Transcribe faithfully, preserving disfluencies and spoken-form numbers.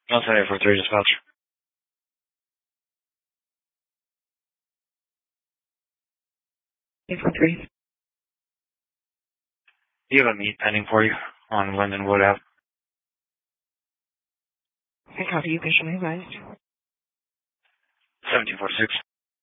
I'll send it for three dispatch. eight four three. You have a meet pending for you on Linden Wood Ave. I copy you visually advised. seventeen forty-six.